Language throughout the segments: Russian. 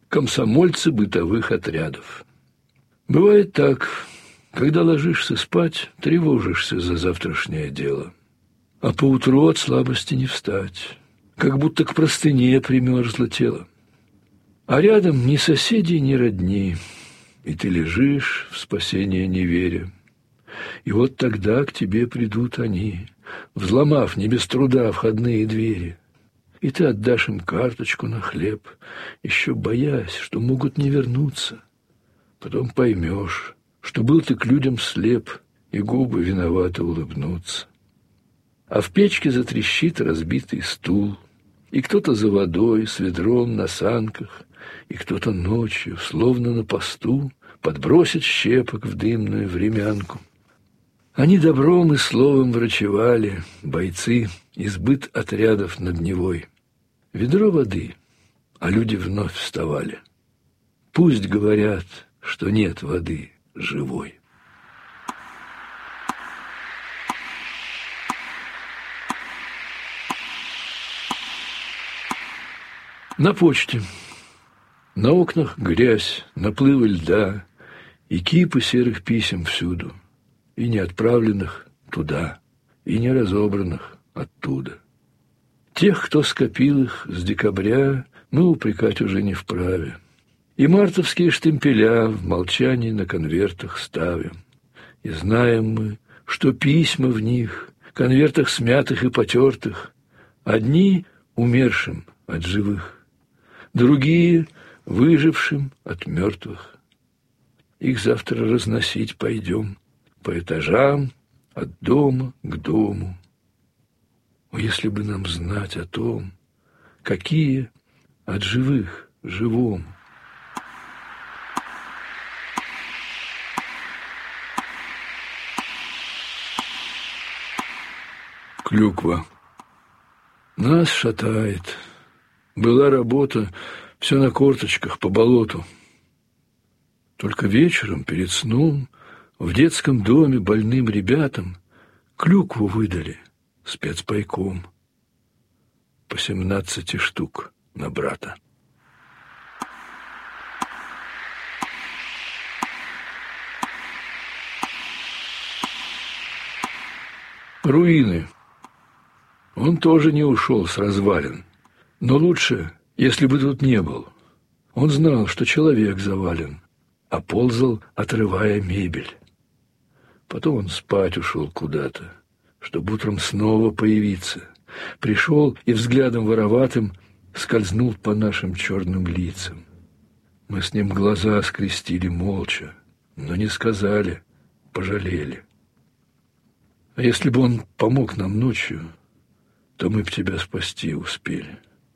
комсомольцы бытовых отрядов. Бывает так, когда ложишься спать, тревожишься за завтрашнее дело, а поутру от слабости не встать, как будто к простыне примерзло тело. А рядом ни соседей, ни родни, и ты лежишь, в спасение не веря. И вот тогда к тебе придут они, взломав не без труда входные двери. И ты отдашь им карточку на хлеб, еще боясь, что могут не вернуться. Потом поймешь, что был ты к людям слеп, и губы виновато улыбнутся. А в печке затрещит разбитый стул, и кто-то за водой с ведром на санках, и кто-то ночью, словно на посту, подбросит щепок в дымную времянку. Они добром и словом врачевали, бойцы, избыт отрядов над Невой. Ведро воды, а люди вновь вставали. Пусть говорят, что нет воды живой. На почте. На окнах грязь, наплывы льда, и кипы серых писем всюду, и не отправленных туда, и не разобранных оттуда. Тех, кто скопил их с декабря, мы упрекать уже не вправе. И мартовские штемпеля в молчании на конвертах ставим. И знаем мы, что письма в них, конвертах смятых и потертых, одни умершим от живых, другие выжившим от мертвых. Их завтра разносить пойдем по этажам, от дома к дому. О, если бы нам знать о том, какие от живых живому. Клюква. Нас шатает. Была работа, все на корточках по болоту. Только вечером, перед сном, в детском доме больным ребятам клюкву выдали спецпайком. По 17 штук на брата. Руины. Он тоже не ушел с развалин. Но лучше, если бы тут не был. Он знал, что человек завален, а ползал, отрывая мебель. Потом он спать ушел куда-то, чтобы утром снова появиться. Пришел и взглядом вороватым скользнул по нашим черным лицам. Мы с ним глаза скрестили молча, но не сказали, пожалели. А если бы он помог нам ночью, то мы б тебя спасти успели.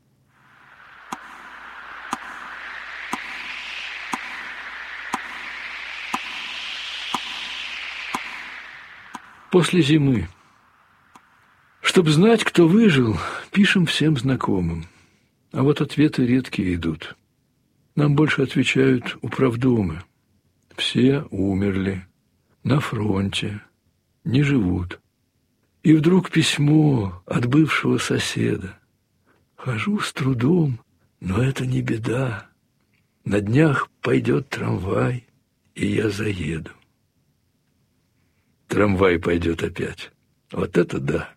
После зимы. Чтоб знать, кто выжил, пишем всем знакомым. А вот ответы редкие идут. Нам больше отвечают управдомы. Все умерли, на фронте, не живут. И вдруг письмо от бывшего соседа. Хожу с трудом, но это не беда. На днях пойдет трамвай, и я заеду. Трамвай пойдет опять. Вот это да.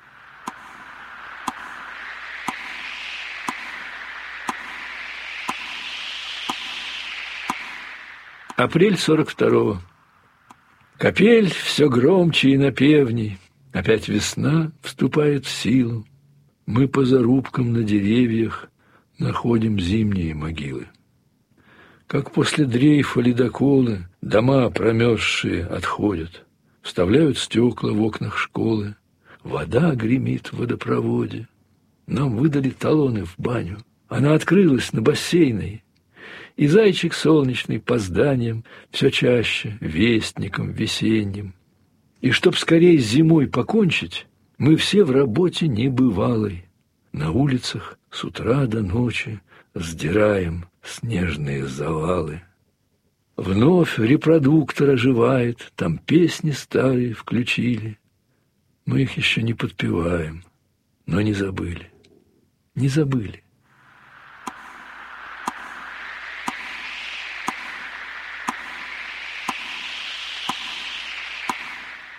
Апрель 42-го. Капель все громче и напевней. Опять весна вступает в силу. Мы по зарубкам на деревьях находим зимние могилы. Как после дрейфа ледоколы дома промерзшие отходят. Вставляют стекла в окнах школы. Вода гремит в водопроводе. Нам выдали талоны в баню. Она открылась на бассейной. И зайчик солнечный по зданиям все чаще вестником весенним. И чтоб скорее с зимой покончить, мы все в работе небывалой. На улицах с утра до ночи сдираем снежные завалы. Вновь репродуктор оживает, там песни старые включили. Мы их еще не подпеваем, но не забыли, не забыли.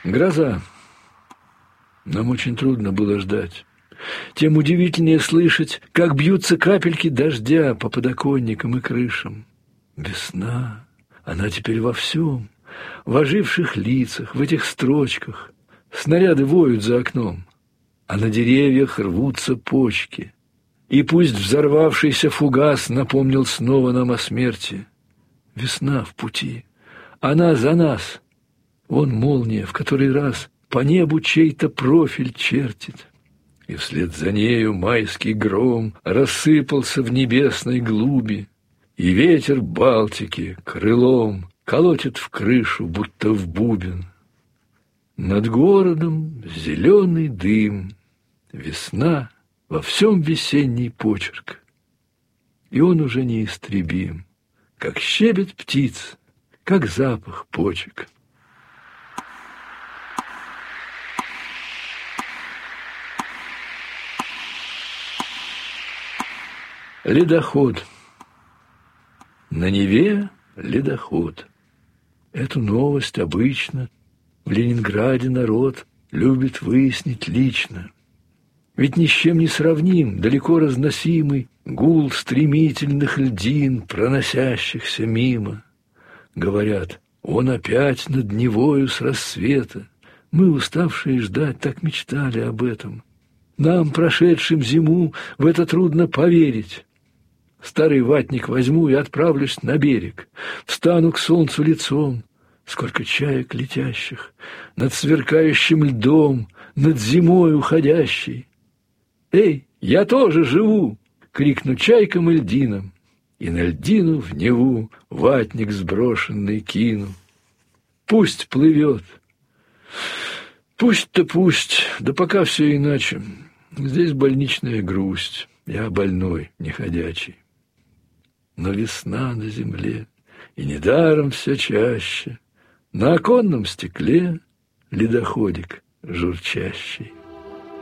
Гроза. Нам очень трудно было ждать. Тем удивительнее слышать, как бьются капельки дождя по подоконникам и крышам. Весна, она теперь во всем, в оживших лицах, в этих строчках. Снаряды воют за окном, а на деревьях рвутся почки. И пусть взорвавшийся фугас напомнил снова нам о смерти. Весна в пути, она за нас. Вон молния в который раз по небу чей-то профиль чертит. И вслед за нею майский гром рассыпался в небесной глуби, и ветер Балтики крылом колотит в крышу, будто в бубен. Над городом зеленый дым, весна, во всем весенний почерк. И он уже неистребим, как щебет птиц, как запах почек. Ледоход. На Неве ледоход. Эту новость обычно в Ленинграде народ любит выяснить лично. Ведь ни с чем не сравним далеко разносимый гул стремительных льдин, проносящихся мимо. Говорят, он опять над Невою с рассвета. Мы, уставшие ждать, так мечтали об этом. Нам, прошедшим зиму, в это трудно поверить. Старый ватник возьму и отправлюсь на берег. Встану к солнцу лицом. Сколько чаек летящих над сверкающим льдом, над зимой уходящей. «Эй, я тоже живу!» — крикну чайкам и льдинам. И на льдину в Неву ватник сброшенный кину. Пусть плывет. Пусть-то пусть, да пока все иначе. Здесь больничная грусть, я больной, неходячий. Но весна на земле, и недаром все чаще, на оконном стекле ледоходик журчащий.